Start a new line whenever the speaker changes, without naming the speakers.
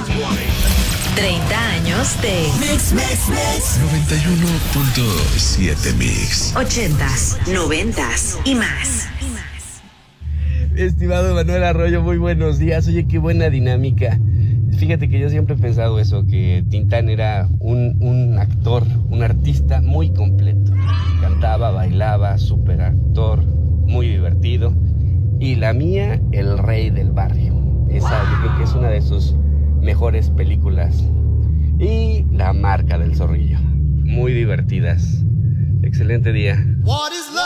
30 años de
Mix. 91.7 Mix.
80s, 90s y más.
Estimado Manuel Arroyo, muy buenos días. Oye, qué buena dinámica. Fíjate que yo siempre he pensado eso, que Tintán era un actor, un artista muy completo. Cantaba, bailaba, súper actor, muy divertido. Y la mía, El Rey del Barrio. Esa yo creo que es una de sus mejores películas. Y La Marca del Zorrillo. Muy divertidas. Excelente día.